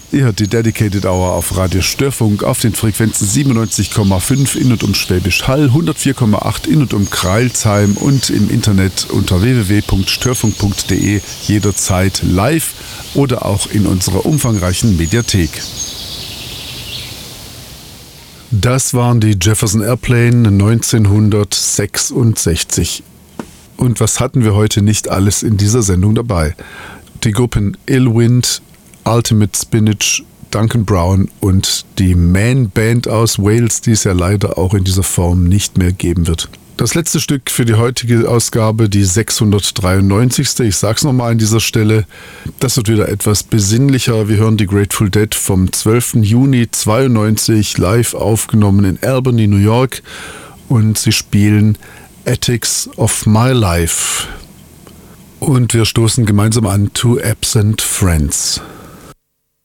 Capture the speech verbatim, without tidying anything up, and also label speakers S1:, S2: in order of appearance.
S1: Ihr hört die Dedicated Hour auf Radio Störfunk auf den Frequenzen siebenundneunzig Komma fünf in und um Schwäbisch Hall, hundertvier Komma acht in und um Kreilsheim und im Internet unter w w w punkt störfunk punkt d e jederzeit live oder auch in unserer umfangreichen Mediathek. Das waren die Jefferson Airplane neunzehnhundertsechsundsechzig. Und was hatten wir heute nicht alles in dieser Sendung dabei? Die Gruppen Ill Wind, Ultimate Spinach, Duncan Brown und die Man Band aus Wales, die es ja leider auch in dieser Form nicht mehr geben wird. Das letzte Stück für die heutige Ausgabe, die sechshundertdreiundneunzigste. Ich sag's nochmal an dieser Stelle, das wird wieder etwas besinnlicher. Wir hören die Grateful Dead vom zwölften Juni zweiundneunzig live aufgenommen in Albany, New York, und sie spielen Attics of My Life. Und wir stoßen gemeinsam an To Absent Friends.